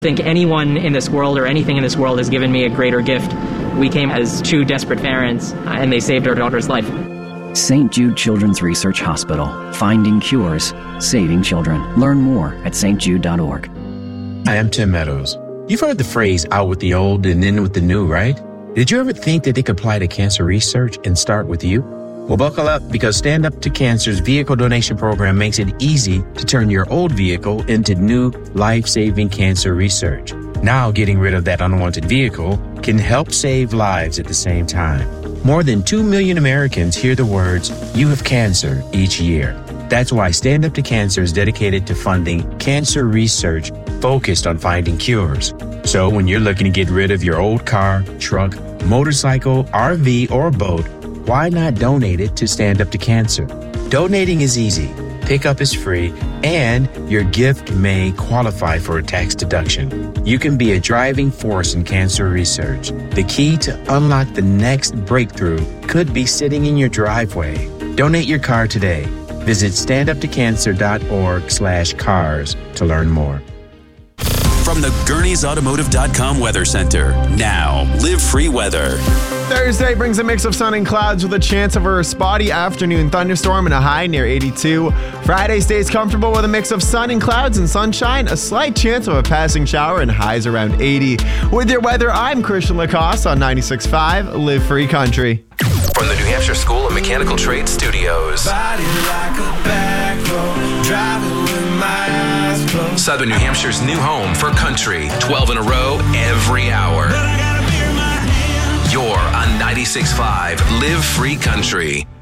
think anyone in this world or anything in this world has given me a greater gift. We came as two desperate parents, and they saved our daughter's life. St. Jude Children's Research Hospital. Finding cures, saving children. Learn more at stjude.org. Hi, I'm Tim Meadows. You've heard the phrase out with the old and in with the new, right? Did you ever think that they could apply to cancer research and start with you? Well, buckle up, because Stand Up to Cancer's vehicle donation program makes it easy to turn your old vehicle into new life-saving cancer research. Now, getting rid of that unwanted vehicle can help save lives at the same time. More than 2 million Americans hear the words, "You have cancer," each year. That's why Stand Up to Cancer is dedicated to funding cancer research focused on finding cures. So when you're looking to get rid of your old car, truck, motorcycle, RV, or boat, why not donate it to Stand Up to Cancer? Donating is easy, pickup is free, and your gift may qualify for a tax deduction. You can be a driving force in cancer research. The key to unlock the next breakthrough could be sitting in your driveway. Donate your car today. Visit standuptocancer.org/cars to learn more. From the Gurney'sAutomotive.com Weather Center. Now, Live Free Weather. Thursday brings a mix of sun and clouds with a chance of a spotty afternoon thunderstorm and a high near 82. Friday stays comfortable with a mix of sun and clouds and sunshine, a slight chance of a passing shower and highs around 80. With your weather, I'm Christian Lacoste on 96.5 Live Free Country. From the New Hampshire School of Mechanical Trade Studios. Body like a back road, driving with my eyes closed. Southern New Hampshire's new home for country. 12 in a row, every hour. But I got a beer in my hand. You're on 96.5 Live Free Country.